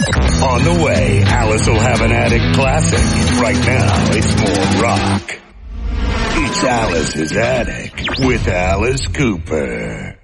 On the way, Alice will have an Attic classic. Right now, it's more rock. It's Alice's Attic with Alice Cooper.